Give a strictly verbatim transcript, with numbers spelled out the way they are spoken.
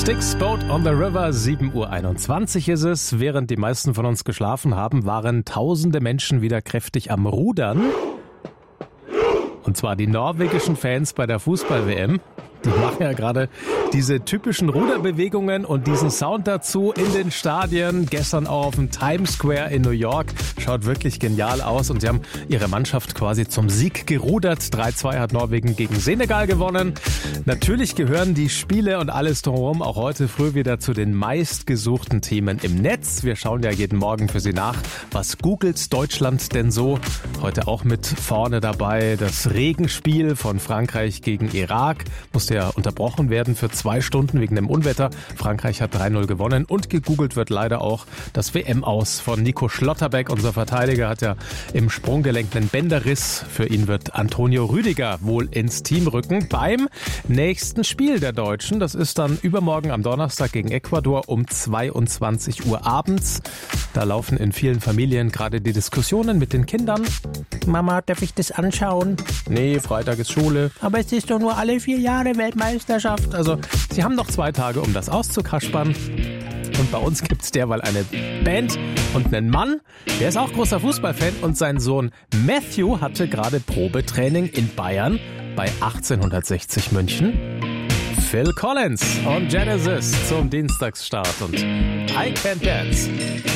Styx, Boat on the River, sieben Uhr einundzwanzig ist es. Während die meisten von uns geschlafen haben, waren tausende Menschen wieder kräftig am Rudern. Und zwar die norwegischen Fans bei der Fußball-W M. Die machen ja gerade diese typischen Ruderbewegungen und diesen Sound dazu in den Stadien. Gestern auch auf dem Times Square in New York. Schaut wirklich genial aus. Und sie haben ihre Mannschaft quasi zum Sieg gerudert. drei zwei hat Norwegen gegen Senegal gewonnen. Natürlich gehören die Spiele und alles drumherum auch heute früh wieder zu den meistgesuchten Themen im Netz. Wir schauen ja jeden Morgen für Sie nach, was googelt Deutschland denn so. Heute auch mit vorne dabei das Regenspiel von Frankreich gegen Irak. Musste ja unterbrochen werden für zwei Stunden wegen dem Unwetter. Frankreich hat drei null gewonnen und gegoogelt wird leider auch das W M-Aus von Nico Schlotterbeck. Unser Verteidiger hat ja im Sprunggelenk einen Bänderriss. Für ihn wird Antonio Rüdiger wohl ins Team rücken beim nächsten Spiel der Deutschen. Das ist dann übermorgen am Donnerstag gegen Ecuador um zweiundzwanzig Uhr abends. Da laufen in vielen Familien gerade die Diskussionen mit den Kindern. Mama, darf ich das anschauen? Nee, Freitag ist Schule. Aber es ist doch nur alle vier Jahre Weltmeisterschaft. Also, sie haben noch zwei Tage, um das auszukaspern. Und bei uns gibt's derweil eine Band und einen Mann, der ist auch großer Fußballfan und sein Sohn Matthew hatte gerade Probetraining in Bayern bei achtzehnhundertsechzig München. Phil Collins und Genesis zum Dienstagsstart und I Can't Dance.